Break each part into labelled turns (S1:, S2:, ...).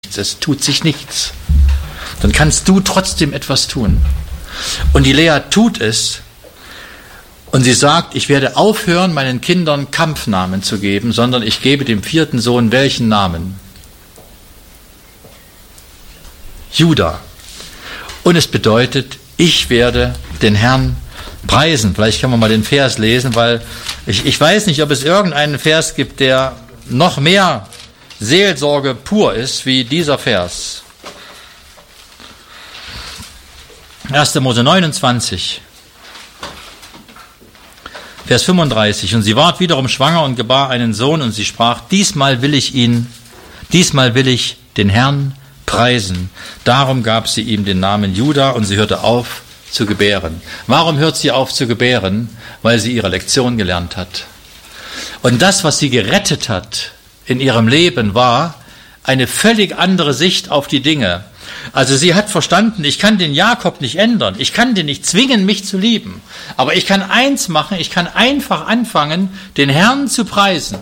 S1: es tut sich nichts. Dann kannst du trotzdem etwas tun. Und die Lea tut es. Und sie sagt, ich werde aufhören, meinen Kindern Kampfnamen zu geben, sondern ich gebe dem 4. Sohn welchen Namen? Juda. Und es bedeutet, ich werde den Herrn preisen. Vielleicht kann man mal den Vers lesen, weil ich weiß nicht, ob es irgendeinen Vers gibt, der noch mehr Seelsorge pur ist, wie dieser Vers. 1. Mose 29, Vers 35. Und sie ward wiederum schwanger und gebar einen Sohn, und sie sprach, diesmal will ich den Herrn preisen. Darum gab sie ihm den Namen Juda, und sie hörte auf zu gebären. Warum hört sie auf zu gebären? Weil sie ihre Lektion gelernt hat. Und das, was sie gerettet hat in ihrem Leben, war eine völlig andere Sicht auf die Dinge. Also sie hat verstanden, ich kann den Jakob nicht ändern, ich kann den nicht zwingen, mich zu lieben. Aber ich kann eins machen, ich kann einfach anfangen, den Herrn zu preisen.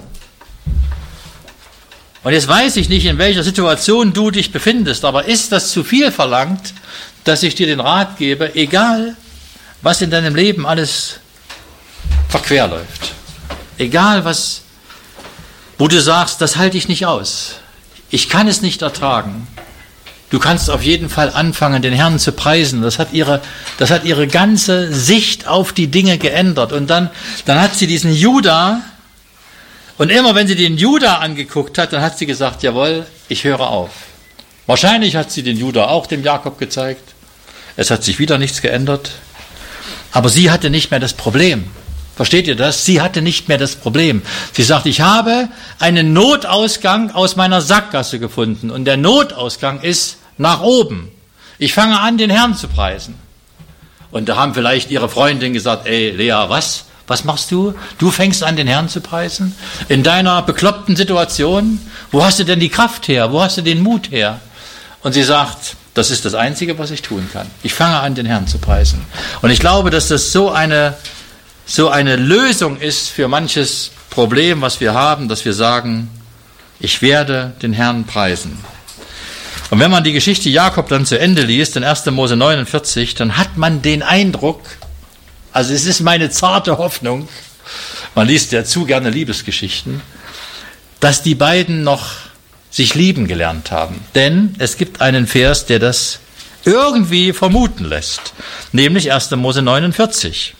S1: Und jetzt weiß ich nicht, in welcher Situation du dich befindest, aber ist das zu viel verlangt, dass ich dir den Rat gebe, egal was in deinem Leben alles verquer läuft, egal was, wo du sagst, das halte ich nicht aus, ich kann es nicht ertragen, du kannst auf jeden Fall anfangen, den Herrn zu preisen. Das hat ihre ganze Sicht auf die Dinge geändert. Und dann hat sie diesen Juda, und immer wenn sie den Juda angeguckt hat, dann hat sie gesagt, jawohl, ich höre auf. Wahrscheinlich hat sie den Juda auch dem Jakob gezeigt. Es hat sich wieder nichts geändert. Aber sie hatte nicht mehr das Problem. Versteht ihr das? Sie hatte nicht mehr das Problem. Sie sagt, ich habe einen Notausgang aus meiner Sackgasse gefunden. Und der Notausgang ist nach oben. Ich fange an, den Herrn zu preisen. Und da haben vielleicht ihre Freundinnen gesagt, ey, Lea, was? Was machst du? Du fängst an, den Herrn zu preisen? In deiner bekloppten Situation? Wo hast du denn die Kraft her? Wo hast du den Mut her? Und sie sagt, das ist das Einzige, was ich tun kann. Ich fange an, den Herrn zu preisen. Und ich glaube, dass das so eine Lösung ist für manches Problem, was wir haben, dass wir sagen, ich werde den Herrn preisen. Und wenn man die Geschichte Jakob dann zu Ende liest, in 1. Mose 49, dann hat man den Eindruck, also es ist meine zarte Hoffnung, man liest ja zu gerne Liebesgeschichten, dass die beiden noch sich lieben gelernt haben. Denn es gibt einen Vers, der das irgendwie vermuten lässt, nämlich 1. Mose 49.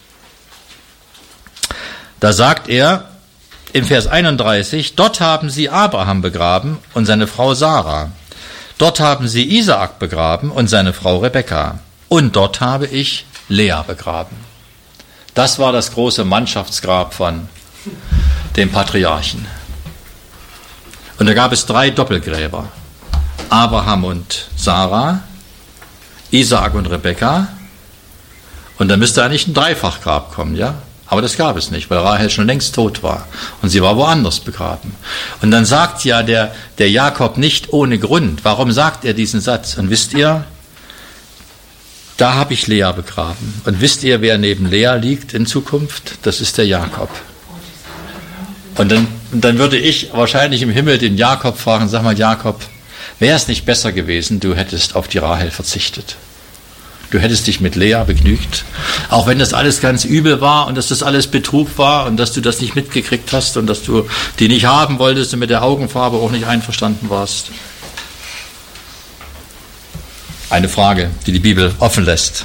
S1: Da sagt er im Vers 31, dort haben sie Abraham begraben und seine Frau Sarah. Dort haben sie Isaak begraben und seine Frau Rebekka. Und dort habe ich Lea begraben. Das war das große Mannschaftsgrab von dem Patriarchen. Und da gab es 3 Doppelgräber. Abraham und Sarah, Isaak und Rebekka. Und da müsste eigentlich ein Dreifachgrab kommen, ja? Aber das gab es nicht, weil Rahel schon längst tot war. Und sie war woanders begraben. Und dann sagt ja der Jakob nicht ohne Grund. Warum sagt er diesen Satz? Und wisst ihr, da habe ich Lea begraben. Und wisst ihr, wer neben Lea liegt in Zukunft? Das ist der Jakob. Und dann würde ich wahrscheinlich im Himmel den Jakob fragen, sag mal Jakob, wäre es nicht besser gewesen, du hättest auf die Rahel verzichtet? Du hättest dich mit Lea begnügt, auch wenn das alles ganz übel war und dass das alles Betrug war und dass du das nicht mitgekriegt hast und dass du die nicht haben wolltest und mit der Augenfarbe auch nicht einverstanden warst. Eine Frage, die die Bibel offen lässt.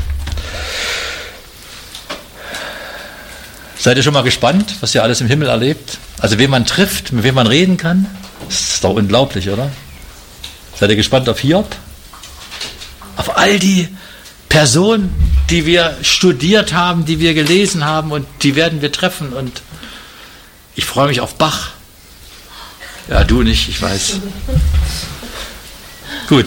S1: Seid ihr schon mal gespannt, was ihr alles im Himmel erlebt? Also wen man trifft, mit wem man reden kann? Das ist doch unglaublich, oder? Seid ihr gespannt auf Hiob? Auf all die Personen, die wir studiert haben, die wir gelesen haben und die werden wir treffen. Und ich freue mich auf Bach. Ja, du nicht, ich weiß. Gut.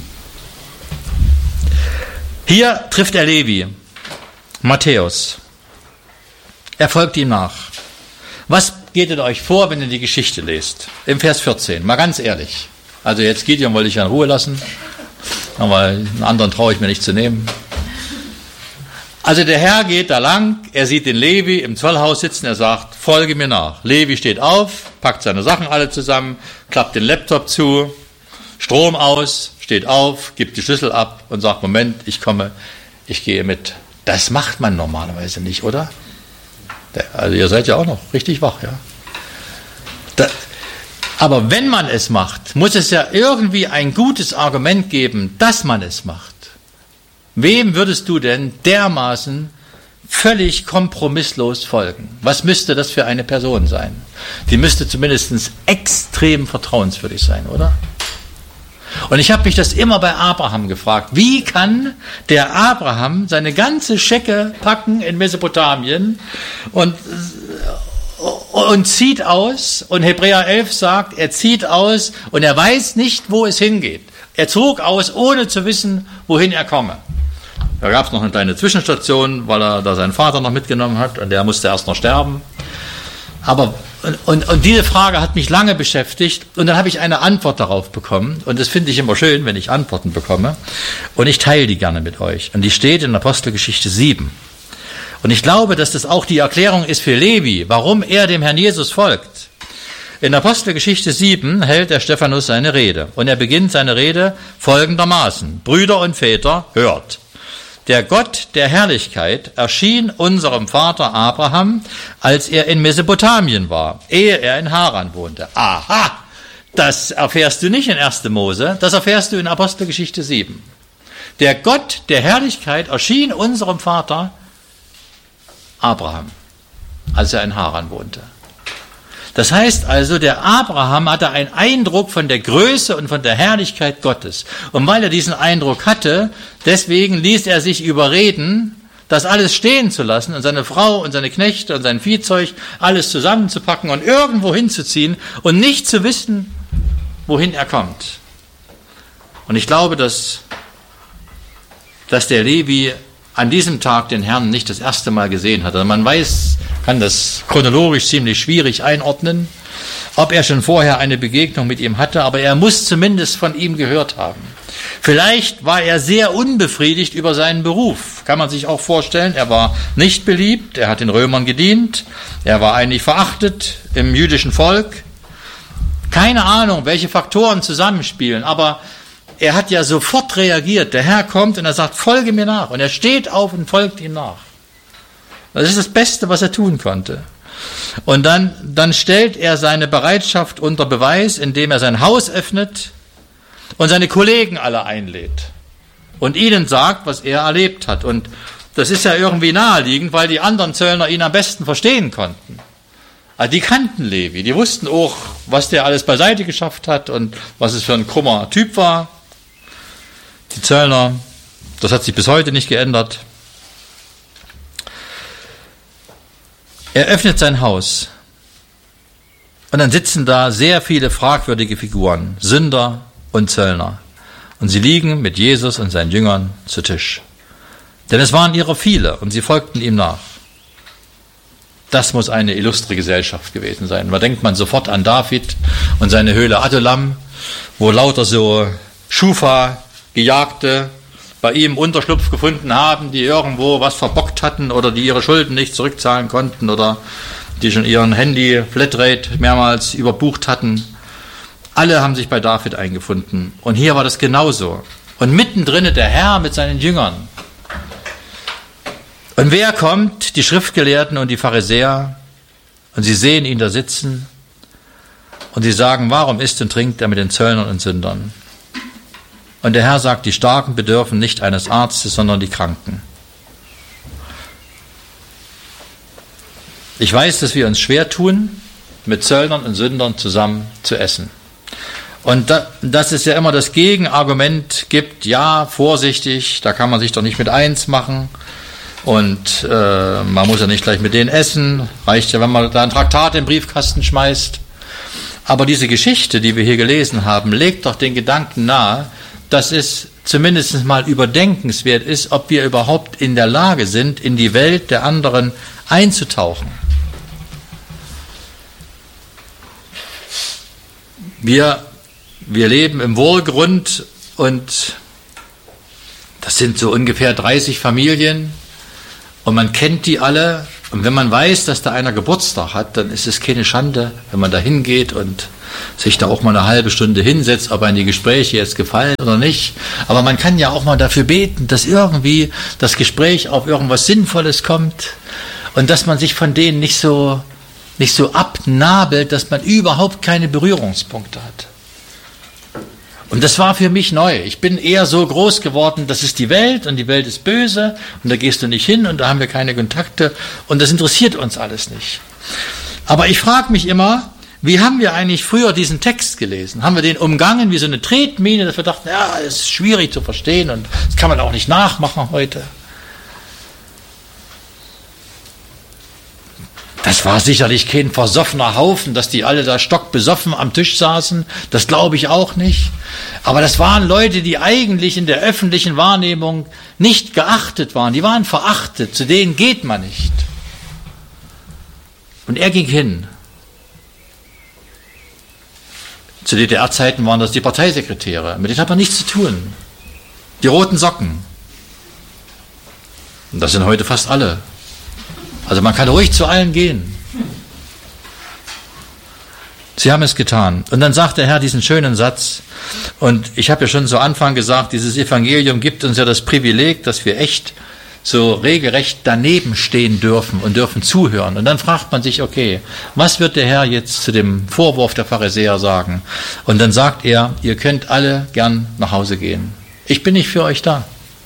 S1: Hier trifft er Levi, Matthäus. Er folgt ihm nach. Was geht in euch vor, wenn ihr die Geschichte lest? Im Vers 14, mal ganz ehrlich. Also jetzt Gideon wollte ich ja in Ruhe lassen, aber einen anderen traue ich mir nicht zu nehmen. Also der Herr geht da lang, er sieht den Levi im Zollhaus sitzen, er sagt, folge mir nach. Levi steht auf, packt seine Sachen alle zusammen, klappt den Laptop zu, Strom aus, steht auf, gibt die Schlüssel ab und sagt, Moment, ich komme, ich gehe mit. Das macht man normalerweise nicht, oder? Also ihr seid ja auch noch richtig wach, ja. Aber wenn man es macht, muss es ja irgendwie ein gutes Argument geben, dass man es macht. Wem würdest du denn dermaßen völlig kompromisslos folgen? Was müsste das für eine Person sein? Die müsste zumindest extrem vertrauenswürdig sein, oder? Und ich habe mich das immer bei Abraham gefragt. Wie kann der Abraham seine ganze Schecke packen in Mesopotamien und zieht aus? Und Hebräer 11 sagt, er zieht aus und er weiß nicht, wo es hingeht. Er zog aus, ohne zu wissen, wohin er komme. Da gab es noch eine kleine Zwischenstation, weil er da seinen Vater noch mitgenommen hat und der musste erst noch sterben. Aber und diese Frage hat mich lange beschäftigt und dann habe ich eine Antwort darauf bekommen und das finde ich immer schön, wenn ich Antworten bekomme und ich teile die gerne mit euch und die steht in Apostelgeschichte 7 und ich glaube, dass das auch die Erklärung ist für Levi, warum er dem Herrn Jesus folgt. In Apostelgeschichte 7 hält der Stephanus seine Rede und er beginnt seine Rede folgendermaßen: Brüder und Väter, hört! Der Gott der Herrlichkeit erschien unserem Vater Abraham, als er in Mesopotamien war, ehe er in Haran wohnte. Aha, das erfährst du nicht in 1. Mose, das erfährst du in Apostelgeschichte 7. Der Gott der Herrlichkeit erschien unserem Vater Abraham, als er in Haran wohnte. Das heißt also, der Abraham hatte einen Eindruck von der Größe und von der Herrlichkeit Gottes. Und weil er diesen Eindruck hatte, deswegen ließ er sich überreden, das alles stehen zu lassen und seine Frau und seine Knechte und sein Viehzeug alles zusammenzupacken und irgendwo hinzuziehen und nicht zu wissen, wohin er kommt. Und ich glaube, dass der Levi an diesem Tag den Herrn nicht das erste Mal gesehen hat. Also man kann das chronologisch ziemlich schwierig einordnen, ob er schon vorher eine Begegnung mit ihm hatte, aber er muss zumindest von ihm gehört haben. Vielleicht war er sehr unbefriedigt über seinen Beruf, kann man sich auch vorstellen. Er war nicht beliebt, er hat den Römern gedient, er war eigentlich verachtet im jüdischen Volk. Keine Ahnung, welche Faktoren zusammenspielen, aber er hat ja sofort reagiert. Der Herr kommt und er sagt, folge mir nach. Und er steht auf und folgt ihm nach. Das ist das Beste, was er tun konnte. Und dann stellt er seine Bereitschaft unter Beweis, indem er sein Haus öffnet und seine Kollegen alle einlädt. Und ihnen sagt, was er erlebt hat. Und das ist ja irgendwie naheliegend, weil die anderen Zöllner ihn am besten verstehen konnten. Also die kannten Levi, die wussten auch, was der alles beiseite geschafft hat und was es für ein krummer Typ war. Die Zöllner, das hat sich bis heute nicht geändert. Er öffnet sein Haus und dann sitzen da sehr viele fragwürdige Figuren, Sünder und Zöllner. Und sie liegen mit Jesus und seinen Jüngern zu Tisch. Denn es waren ihrer viele und sie folgten ihm nach. Das muss eine illustre Gesellschaft gewesen sein. Da denkt man sofort an David und seine Höhle Adullam, wo lauter so Schufa-Gejagte bei ihm Unterschlupf gefunden haben, die irgendwo was verbockt hatten oder die ihre Schulden nicht zurückzahlen konnten oder die schon ihren Handy-Flatrate mehrmals überbucht hatten. Alle haben sich bei David eingefunden. Und hier war das genauso. Und mittendrin der Herr mit seinen Jüngern. Und wer kommt? Die Schriftgelehrten und die Pharisäer. Und sie sehen ihn da sitzen. Und sie sagen, warum isst und trinkt er mit den Zöllnern und Sündern? Und der Herr sagt, die Starken bedürfen nicht eines Arztes, sondern die Kranken. Ich weiß, dass wir uns schwer tun, mit Zöllnern und Sündern zusammen zu essen. Und dass es ja immer das Gegenargument gibt, ja, vorsichtig, da kann man sich doch nicht mit eins machen und man muss ja nicht gleich mit denen essen, reicht ja, wenn man da ein Traktat in den Briefkasten schmeißt. Aber diese Geschichte, die wir hier gelesen haben, legt doch den Gedanken nahe, dass es zumindest mal überdenkenswert ist, ob wir überhaupt in der Lage sind, in die Welt der anderen einzutauchen. Wir leben im Wohlgrund und das sind so ungefähr 30 Familien und man kennt die alle Und wenn man weiß, dass da einer Geburtstag hat, dann ist es keine Schande, wenn man da hingeht und sich da auch mal eine halbe Stunde hinsetzt, ob einem die Gespräche jetzt gefallen oder nicht. Aber man kann ja auch mal dafür beten, dass irgendwie das Gespräch auf irgendwas Sinnvolles kommt und dass man sich von denen nicht so abnabelt, dass man überhaupt keine Berührungspunkte hat. Und das war für mich neu. Ich bin eher so groß geworden, das ist die Welt und die Welt ist böse und da gehst du nicht hin und da haben wir keine Kontakte und das interessiert uns alles nicht. Aber ich frage mich immer, wie haben wir eigentlich früher diesen Text gelesen? Haben wir den umgangen wie so eine Tretmine, dass wir dachten, ja, es ist schwierig zu verstehen und das kann man auch nicht nachmachen heute? Das war sicherlich kein versoffener Haufen, dass die alle da stockbesoffen am Tisch saßen. Das glaube ich auch nicht. Aber das waren Leute, die eigentlich in der öffentlichen Wahrnehmung nicht geachtet waren. Die waren verachtet. Zu denen geht man nicht. Und er ging hin. Zu DDR-Zeiten waren das die Parteisekretäre. Mit denen hat man nichts zu tun. Die roten Socken. Und das sind heute fast alle. Also man kann ruhig zu allen gehen. Sie haben es getan. Und dann sagt der Herr diesen schönen Satz, und ich habe ja schon zu Anfang gesagt, dieses Evangelium gibt uns ja das Privileg, dass wir echt so regelrecht daneben stehen dürfen und dürfen zuhören. Und dann fragt man sich, okay, was wird der Herr jetzt zu dem Vorwurf der Pharisäer sagen? Und dann sagt er, ihr könnt alle gern nach Hause gehen. Ich bin nicht für euch da.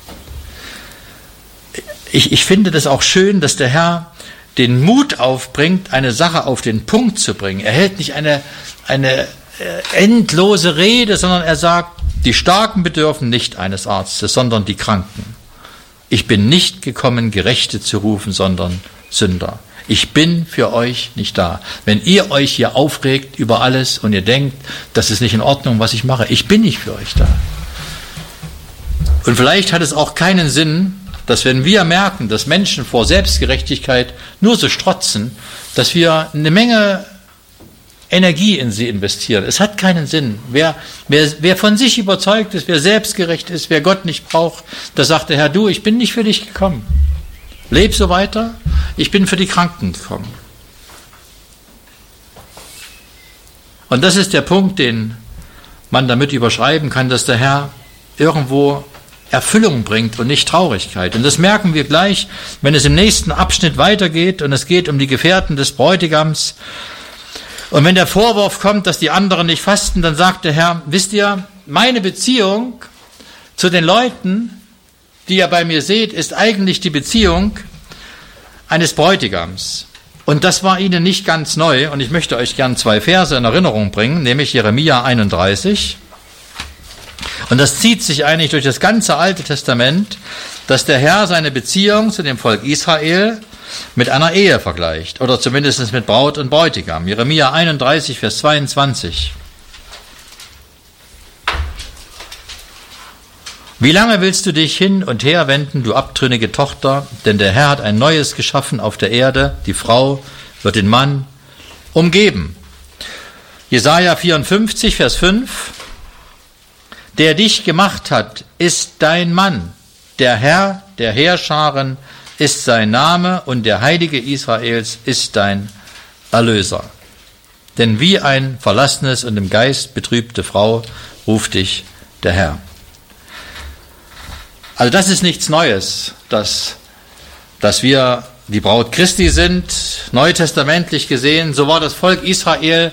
S1: Ich finde das auch schön, dass der Herr den Mut aufbringt, eine Sache auf den Punkt zu bringen. Er hält nicht eine endlose Rede, sondern er sagt, die Starken bedürfen nicht eines Arztes, sondern die Kranken. Ich bin nicht gekommen, Gerechte zu rufen, sondern Sünder. Ich bin für euch nicht da. Wenn ihr euch hier aufregt über alles und ihr denkt, das ist nicht in Ordnung, was ich mache, ich bin nicht für euch da. Und vielleicht hat es auch keinen Sinn, dass wenn wir merken, dass Menschen vor Selbstgerechtigkeit nur so strotzen, dass wir eine Menge Energie in sie investieren. Es hat keinen Sinn. Wer von sich überzeugt ist, wer selbstgerecht ist, wer Gott nicht braucht, da sagt der Herr, du, ich bin nicht für dich gekommen. Leb so weiter, ich bin für die Kranken gekommen. Und das ist der Punkt, den man damit überschreiben kann, dass der Herr irgendwo Erfüllung bringt und nicht Traurigkeit. Und das merken wir gleich, wenn es im nächsten Abschnitt weitergeht und es geht um die Gefährten des Bräutigams. Und wenn der Vorwurf kommt, dass die anderen nicht fasten, dann sagt der Herr, wisst ihr, meine Beziehung zu den Leuten, die ihr bei mir seht, ist eigentlich die Beziehung eines Bräutigams. Und das war ihnen nicht ganz neu. Und ich möchte euch gern 2 Verse in Erinnerung bringen, nämlich Jeremia 31. Und das zieht sich eigentlich durch das ganze Alte Testament, dass der Herr seine Beziehung zu dem Volk Israel mit einer Ehe vergleicht, oder zumindest mit Braut und Bräutigam. Jeremia 31, Vers 22. Wie lange willst du dich hin und her wenden, du abtrünnige Tochter? Denn der Herr hat ein Neues geschaffen auf der Erde. Die Frau wird den Mann umgeben. Jesaja 54, Vers 5. Der dich gemacht hat, ist dein Mann. Der Herr der Heerscharen ist sein Name und der Heilige Israels ist dein Erlöser. Denn wie ein verlassenes und im Geist betrübte Frau ruft dich der Herr. Also das ist nichts Neues, dass wir die Braut Christi sind, neutestamentlich gesehen. So war das Volk Israel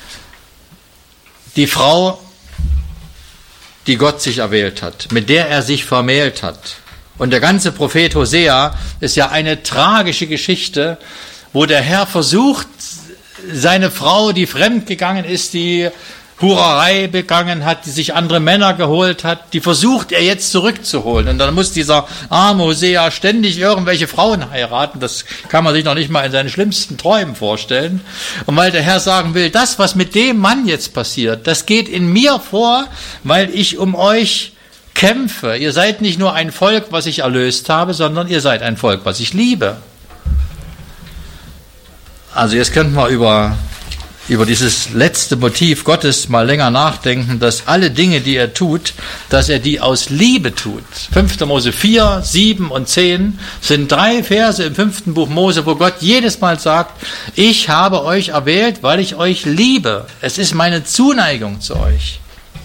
S1: die Frau, die Gott sich erwählt hat, mit der er sich vermählt hat. Und der ganze Prophet Hosea ist ja eine tragische Geschichte, wo der Herr versucht, seine Frau, die fremdgegangen ist, die Hurerei begangen hat, die sich andere Männer geholt hat, die versucht er jetzt zurückzuholen. Und dann muss dieser arme Hosea ständig irgendwelche Frauen heiraten. Das kann man sich noch nicht mal in seinen schlimmsten Träumen vorstellen. Und weil der Herr sagen will, das, was mit dem Mann jetzt passiert, das geht in mir vor, weil ich um euch kämpfe. Ihr seid nicht nur ein Volk, was ich erlöst habe, sondern ihr seid ein Volk, was ich liebe. Also jetzt könnten wir über über dieses letzte Motiv Gottes mal länger nachdenken, dass alle Dinge, die er tut, dass er die aus Liebe tut. 5. Mose 4, 7 und 10 sind 3 Verse im 5. Buch Mose, wo Gott jedes Mal sagt, ich habe euch erwählt, weil ich euch liebe. Es ist meine Zuneigung zu euch.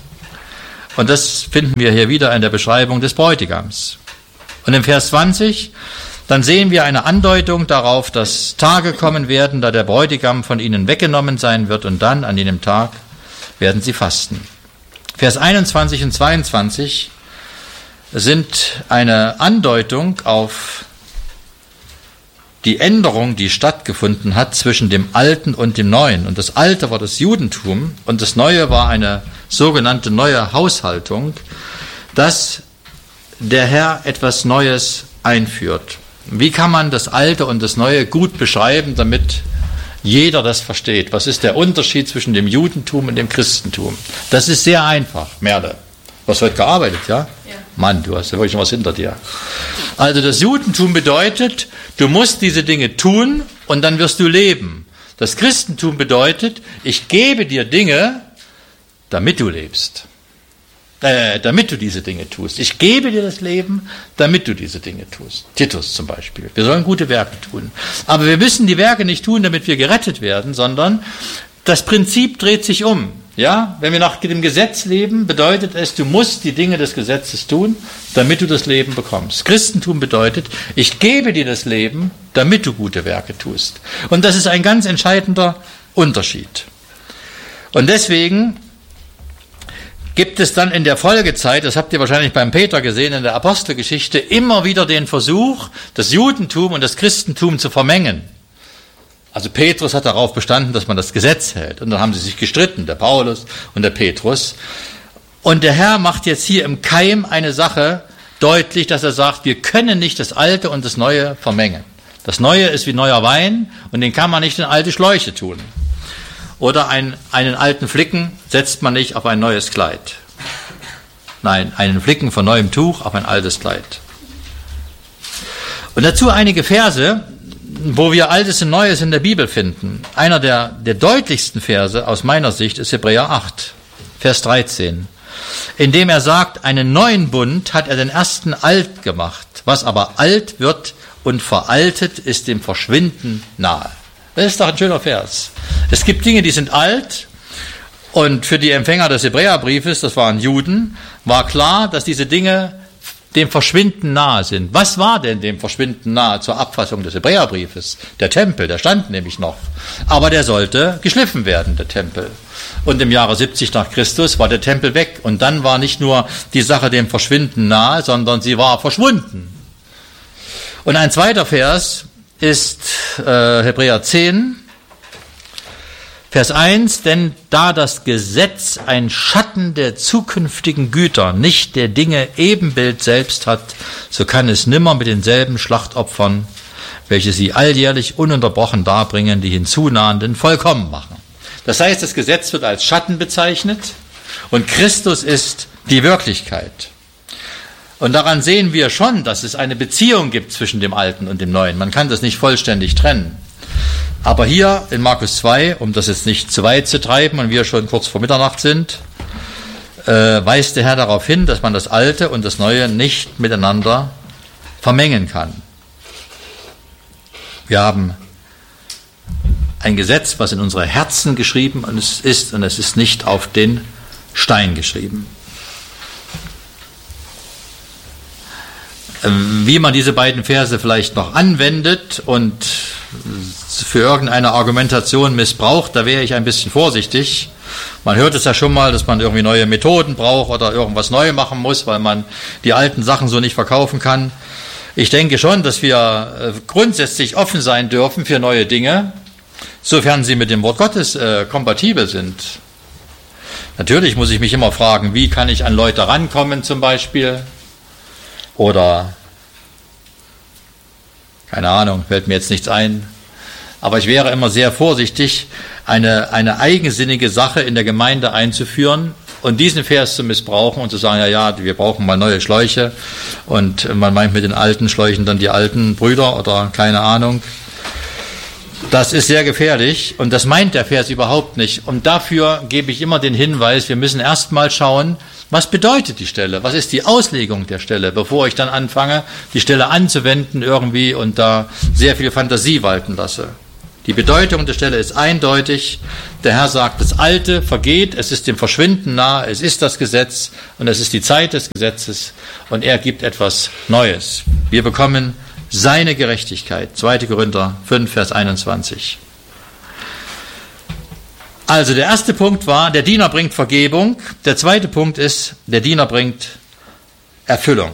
S1: Und das finden wir hier wieder in der Beschreibung des Bräutigams. Und im Vers 20, dann sehen wir eine Andeutung darauf, dass Tage kommen werden, da der Bräutigam von ihnen weggenommen sein wird, und dann an jenem Tag werden sie fasten. Vers 21 und 22 sind eine Andeutung auf die Änderung, die stattgefunden hat zwischen dem Alten und dem Neuen. Und das Alte war das Judentum und das Neue war eine sogenannte neue Haushaltung, dass der Herr etwas Neues einführt. Wie kann man das Alte und das Neue gut beschreiben, damit jeder das versteht? Was ist der Unterschied zwischen dem Judentum und dem Christentum? Das ist sehr einfach, Merle. Du hast heute gearbeitet, ja? Ja. Mann, du hast ja wirklich noch was hinter dir. Also das Judentum bedeutet, du musst diese Dinge tun und dann wirst du leben. Das Christentum bedeutet, ich gebe dir Dinge, damit du lebst. Damit du diese Dinge tust. Ich gebe dir das Leben, damit du diese Dinge tust. Titus zum Beispiel. Wir sollen gute Werke tun. Aber wir müssen die Werke nicht tun, damit wir gerettet werden, sondern das Prinzip dreht sich um. Ja? Wenn wir nach dem Gesetz leben, bedeutet es, du musst die Dinge des Gesetzes tun, damit du das Leben bekommst. Christentum bedeutet, ich gebe dir das Leben, damit du gute Werke tust. Und das ist ein ganz entscheidender Unterschied. Und deswegen gibt es dann in der Folgezeit, das habt ihr wahrscheinlich beim Peter gesehen, in der Apostelgeschichte, immer wieder den Versuch, das Judentum und das Christentum zu vermengen. Also Petrus hat darauf bestanden, dass man das Gesetz hält. Und dann haben sie sich gestritten, der Paulus und der Petrus. Und der Herr macht jetzt hier im Keim eine Sache deutlich, dass er sagt, wir können nicht das Alte und das Neue vermengen. Das Neue ist wie neuer Wein und den kann man nicht in alte Schläuche tun. Oder einen alten Flicken setzt man nicht auf ein neues Kleid. Nein, einen Flicken von neuem Tuch auf ein altes Kleid. Und dazu einige Verse, wo wir Altes und Neues in der Bibel finden. Einer der deutlichsten Verse aus meiner Sicht ist Hebräer 8, Vers 13, in dem er sagt, einen neuen Bund hat er den ersten alt gemacht. Was aber alt wird und veraltet, ist dem Verschwinden nahe. Das ist doch ein schöner Vers. Es gibt Dinge, die sind alt, und für die Empfänger des Hebräerbriefes, das waren Juden, war klar, dass diese Dinge dem Verschwinden nahe sind. Was war denn dem Verschwinden nahe zur Abfassung des Hebräerbriefes? Der Tempel, der stand nämlich noch. Aber der sollte geschliffen werden, der Tempel. Und im Jahre 70 nach Christus war der Tempel weg. Und dann war nicht nur die Sache dem Verschwinden nahe, sondern sie war verschwunden. Und ein zweiter Vers ist Hebräer 10, Vers 1, denn da das Gesetz ein Schatten der zukünftigen Güter, nicht der Dinge Ebenbild selbst hat, so kann es nimmer mit denselben Schlachtopfern, welche sie alljährlich ununterbrochen darbringen, die Hinzunahenden vollkommen machen. Das heißt, das Gesetz wird als Schatten bezeichnet und Christus ist die Wirklichkeit. Und daran sehen wir schon, dass es eine Beziehung gibt zwischen dem Alten und dem Neuen. Man kann das nicht vollständig trennen. Aber hier in Markus 2, um das jetzt nicht zu weit zu treiben und wir schon kurz vor Mitternacht sind, weist der Herr darauf hin, dass man das Alte und das Neue nicht miteinander vermengen kann. Wir haben ein Gesetz, was in unsere Herzen geschrieben ist, und es ist nicht auf den Stein geschrieben. Wie man diese beiden Verse vielleicht noch anwendet und für irgendeine Argumentation missbraucht, da wäre ich ein bisschen vorsichtig. Man hört es ja schon mal, dass man irgendwie neue Methoden braucht oder irgendwas neu machen muss, weil man die alten Sachen so nicht verkaufen kann. Ich denke schon, dass wir grundsätzlich offen sein dürfen für neue Dinge, sofern sie mit dem Wort Gottes kompatibel sind. Natürlich muss ich mich immer fragen, wie kann ich an Leute rankommen zum Beispiel? Oder, keine Ahnung, fällt mir jetzt nichts ein. Aber ich wäre immer sehr vorsichtig, eine eigensinnige Sache in der Gemeinde einzuführen und diesen Vers zu missbrauchen und zu sagen, ja, wir brauchen mal neue Schläuche. Und man meint mit den alten Schläuchen dann die alten Brüder oder keine Ahnung. Das ist sehr gefährlich und das meint der Vers überhaupt nicht. Und dafür gebe ich immer den Hinweis, wir müssen erst mal schauen, was bedeutet die Stelle? Was ist die Auslegung der Stelle, bevor ich dann anfange, die Stelle anzuwenden irgendwie und da sehr viel Fantasie walten lasse. Die Bedeutung der Stelle ist eindeutig. Der Herr sagt, das Alte vergeht, es ist dem Verschwinden nahe, es ist das Gesetz und es ist die Zeit des Gesetzes und er gibt etwas Neues. Wir bekommen seine Gerechtigkeit. 2. Korinther 5, Vers 21. Also der erste Punkt war, der Diener bringt Vergebung. Der zweite Punkt ist, der Diener bringt Erfüllung.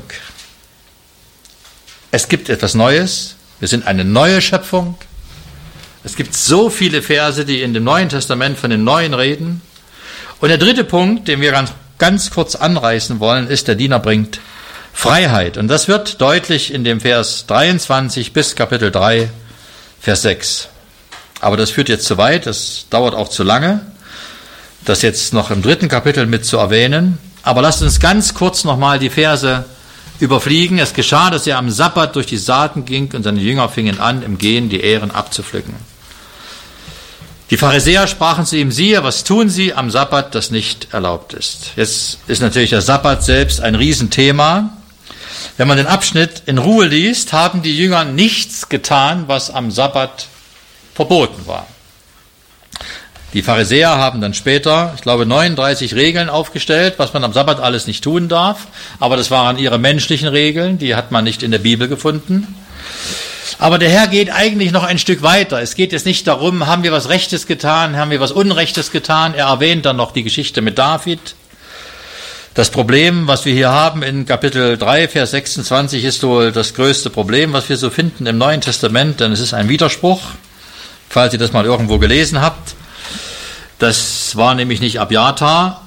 S1: Es gibt etwas Neues. Wir sind eine neue Schöpfung. Es gibt so viele Verse, die in dem Neuen Testament von dem Neuen reden. Und der dritte Punkt, den wir ganz kurz anreißen wollen, ist, der Diener bringt Freiheit. Und das wird deutlich in dem Vers 23 bis Kapitel 3, Vers 6. Aber das führt jetzt zu weit, das dauert auch zu lange, das jetzt noch im 3. Kapitel mit zu erwähnen. Aber lasst uns ganz kurz nochmal die Verse überfliegen. Es geschah, dass er am Sabbat durch die Saaten ging und seine Jünger fingen an, im Gehen die Ähren abzupflücken. Die Pharisäer sprachen zu ihm, siehe, was tun sie am Sabbat, das nicht erlaubt ist. Jetzt ist natürlich der Sabbat selbst ein Riesenthema. Wenn man den Abschnitt in Ruhe liest, haben die Jünger nichts getan, was am Sabbat verboten war. Die Pharisäer haben dann später, ich glaube, 39 Regeln aufgestellt, was man am Sabbat alles nicht tun darf. Aber das waren ihre menschlichen Regeln, die hat man nicht in der Bibel gefunden. Aber der Herr geht eigentlich noch ein Stück weiter. Es geht jetzt nicht darum, haben wir was Rechtes getan, haben wir was Unrechtes getan. Er erwähnt dann noch die Geschichte mit David. Das Problem, was wir hier haben in Kapitel 3, Vers 26, ist wohl das größte Problem, was wir so finden im Neuen Testament, denn es ist ein Widerspruch, falls ihr das mal irgendwo gelesen habt. Das war nämlich nicht Abjatar,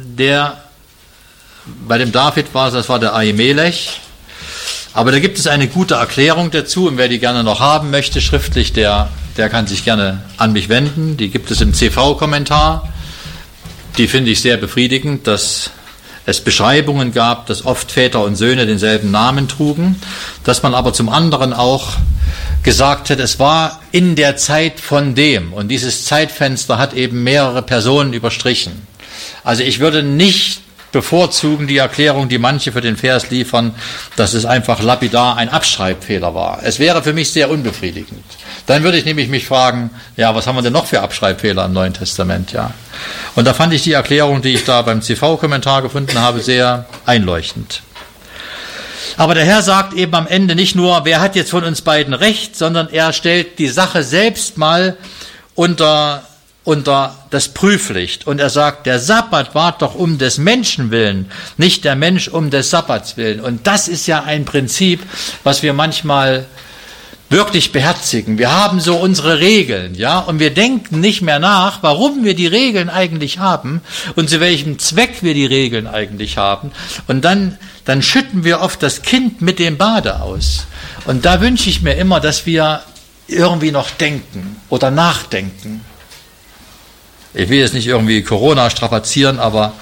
S1: bei dem David war, das war der Ahimelech. Aber da gibt es eine gute Erklärung dazu und wer die gerne noch haben möchte, schriftlich, der kann sich gerne an mich wenden. Die gibt es im CV-Kommentar. Die finde ich sehr befriedigend, dass es Beschreibungen gab, dass oft Väter und Söhne denselben Namen trugen, dass man aber zum anderen auch gesagt hat, es war in der Zeit von dem und dieses Zeitfenster hat eben mehrere Personen überstrichen. Also ich würde nicht bevorzugen die Erklärung, die manche für den Vers liefern, dass es einfach lapidar ein Abschreibfehler war. Es wäre für mich sehr unbefriedigend. Dann würde ich nämlich mich fragen, ja, was haben wir denn noch für Abschreibfehler im Neuen Testament, ja? Und da fand ich die Erklärung, die ich da beim CV-Kommentar gefunden habe, sehr einleuchtend. Aber der Herr sagt eben am Ende nicht nur, wer hat jetzt von uns beiden recht, sondern er stellt die Sache selbst mal unter das Prüflicht. Und er sagt, der Sabbat war doch um des Menschen willen, nicht der Mensch um des Sabbats willen. Und das ist ja ein Prinzip, was wir manchmal wirklich beherzigen. Wir haben so unsere Regeln, ja, und wir denken nicht mehr nach, warum wir die Regeln eigentlich haben und zu welchem Zweck wir die Regeln eigentlich haben. Und dann schütten wir oft das Kind mit dem Bade aus. Und da wünsche ich mir immer, dass wir irgendwie noch denken oder nachdenken. Ich will jetzt nicht irgendwie Corona strapazieren, aber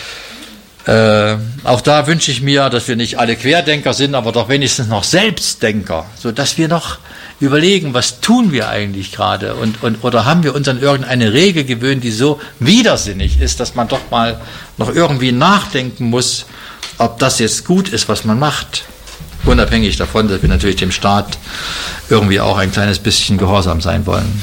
S1: auch da wünsche ich mir, dass wir nicht alle Querdenker sind, aber doch wenigstens noch Selbstdenker, sodass wir noch überlegen, was tun wir eigentlich gerade oder haben wir uns an irgendeine Regel gewöhnt, die so widersinnig ist, dass man doch mal noch irgendwie nachdenken muss, ob das jetzt gut ist, was man macht. Unabhängig davon, dass wir natürlich dem Staat irgendwie auch ein kleines bisschen gehorsam sein wollen.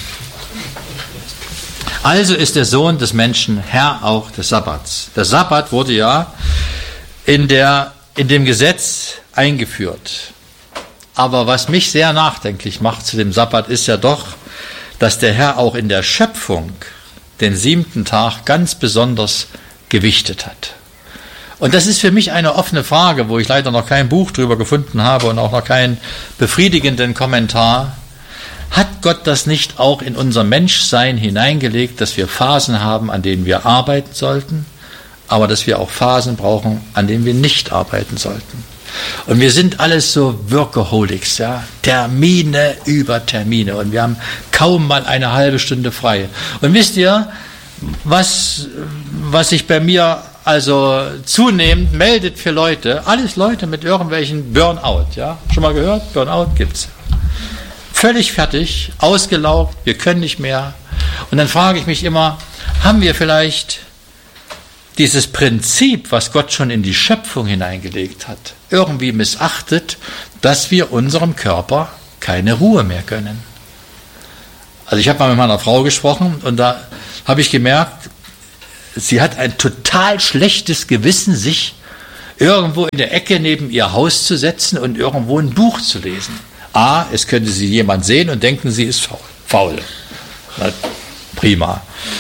S1: Also ist der Sohn des Menschen Herr auch des Sabbats. Der Sabbat wurde ja in dem Gesetz eingeführt. Aber was mich sehr nachdenklich macht zu dem Sabbat ist ja doch, dass der Herr auch in der Schöpfung den 7. Tag ganz besonders gewichtet hat. Und das ist für mich eine offene Frage, wo ich leider noch kein Buch drüber gefunden habe und auch noch keinen befriedigenden Kommentar. Hat Gott das nicht auch in unser Menschsein hineingelegt, dass wir Phasen haben, an denen wir arbeiten sollten, aber dass wir auch Phasen brauchen, an denen wir nicht arbeiten sollten? Und wir sind alles so Workaholics, ja, Termine über Termine und wir haben kaum mal eine halbe Stunde frei. Und wisst ihr, was sich bei mir also zunehmend meldet für Leute, alles Leute mit irgendwelchen Burnout, ja, schon mal gehört? Burnout gibt's. völlig fertig, ausgelaugt, wir können nicht mehr. Und dann frage ich mich immer, haben wir vielleicht dieses Prinzip, was Gott schon in die Schöpfung hineingelegt hat, irgendwie missachtet, dass wir unserem Körper keine Ruhe mehr gönnen? Also ich habe mal mit meiner Frau gesprochen und da habe ich gemerkt, sie hat ein total schlechtes Gewissen, sich irgendwo in der Ecke neben ihr Haus zu setzen und irgendwo ein Buch zu lesen. Es könnte sie jemand sehen und denken, sie ist faul. Na, prima.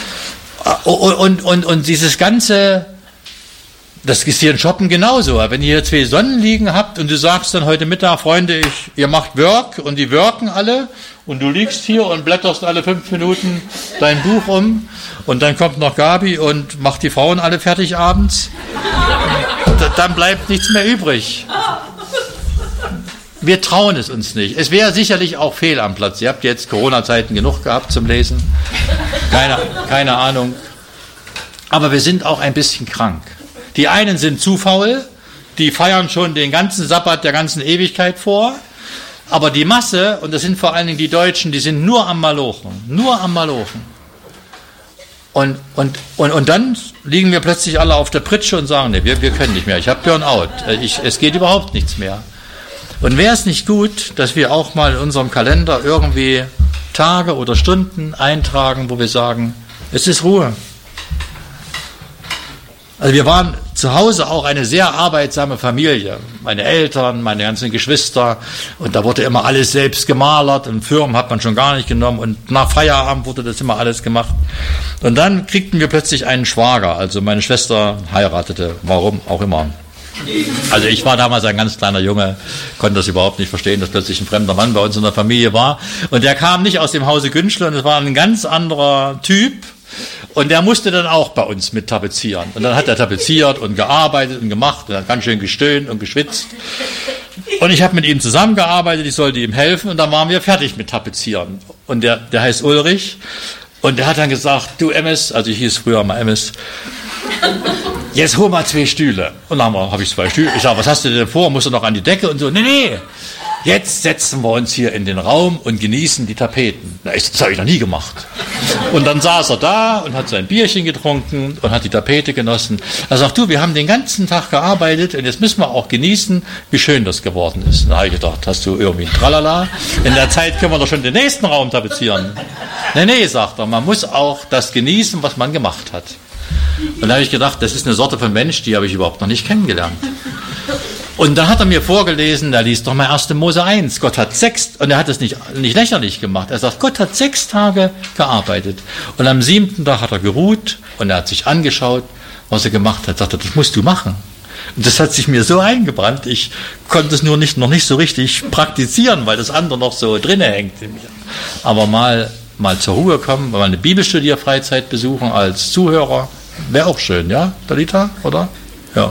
S1: Und dieses ganze, das ist hier in Shoppen genauso. Wenn ihr hier 2 Sonnenliegen habt und du sagst dann heute Mittag, Freunde, ihr macht Work und die worken alle und du liegst hier und blätterst alle 5 Minuten dein Buch um und dann kommt noch Gabi und macht die Frauen alle fertig abends. Dann bleibt nichts mehr übrig. Wir trauen es uns nicht. Es wäre sicherlich auch fehl am Platz. Ihr habt jetzt Corona-Zeiten genug gehabt zum Lesen. Keine Ahnung. Aber wir sind auch ein bisschen krank. Die einen sind zu faul, die feiern schon den ganzen Sabbat der ganzen Ewigkeit vor. Aber die Masse, und das sind vor allen Dingen die Deutschen, die sind nur am Malochen. Nur am Malochen. Und dann liegen wir plötzlich alle auf der Pritsche und sagen, nee, wir können nicht mehr, ich habe Burnout, es geht überhaupt nichts mehr. Und wäre es nicht gut, dass wir auch mal in unserem Kalender irgendwie Tage oder Stunden eintragen, wo wir sagen, es ist Ruhe. Also wir waren zu Hause auch eine sehr arbeitsame Familie. Meine Eltern, meine ganzen Geschwister. Und da wurde immer alles selbst gemalert. Und Firmen hat man schon gar nicht genommen. Und nach Feierabend wurde das immer alles gemacht. Und dann kriegten wir plötzlich einen Schwager. Also meine Schwester heiratete, warum auch immer. Also ich war damals ein ganz kleiner Junge, konnte das überhaupt nicht verstehen, dass plötzlich ein fremder Mann bei uns in der Familie war. Und der kam nicht aus dem Hause Günschle, und es war ein ganz anderer Typ. Und der musste dann auch bei uns mit tapezieren. Und dann hat er tapeziert und gearbeitet und gemacht und hat ganz schön gestöhnt und geschwitzt. Und ich habe mit ihm zusammengearbeitet, ich sollte ihm helfen und dann waren wir fertig mit Tapezieren. Und der heißt Ulrich und der hat dann gesagt, du Emmes, also ich hieß früher mal Emmes, jetzt hol mal 2 Stühle. Und dann habe ich 2 Stühle. Ich sage, was hast du denn vor? Musst du noch an die Decke und so? Nee. Jetzt setzen wir uns hier in den Raum und genießen die Tapeten. Das habe ich noch nie gemacht. Und dann saß er da und hat sein Bierchen getrunken und hat die Tapete genossen. Er sagt, du, wir haben den ganzen Tag gearbeitet und jetzt müssen wir auch genießen, wie schön das geworden ist. Da habe ich gedacht, hast du irgendwie ein Tralala? In der Zeit können wir doch schon den nächsten Raum tapezieren. Nee, sagt er, man muss auch das genießen, was man gemacht hat. Und da habe ich gedacht, das ist eine Sorte von Mensch, die habe ich überhaupt noch nicht kennengelernt. Und dann hat er mir vorgelesen, da liest doch mal 1. Mose 1, Gott hat 6, und er hat es nicht lächerlich gemacht. Er sagt, Gott hat 6 Tage gearbeitet. Und am 7. Tag hat er geruht und er hat sich angeschaut, was er gemacht hat. Sagte, das musst du machen. Und das hat sich mir so eingebrannt, ich konnte es noch nicht so richtig praktizieren, weil das andere noch so drinne hängt in mir. Aber mal zur Ruhe kommen, mal eine Bibelstudierfreizeit besuchen als Zuhörer, wäre auch schön, ja, Dalita, oder? Ja.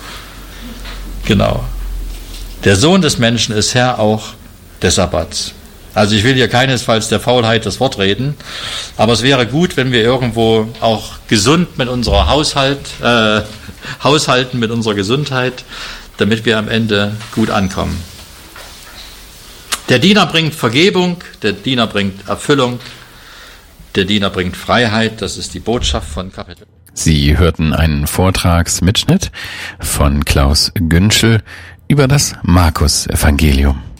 S1: Genau. Der Sohn des Menschen ist Herr auch des Sabbats. Also ich will hier keinesfalls der Faulheit das Wort reden, aber es wäre gut, wenn wir irgendwo auch gesund mit unserer haushalten mit unserer Gesundheit, damit wir am Ende gut ankommen. Der Diener bringt Vergebung, der Diener bringt Erfüllung, der Diener bringt Freiheit, das ist die Botschaft von Kapitel.
S2: Sie hörten einen Vortragsmitschnitt von Klaus Günschel über das Markus-Evangelium.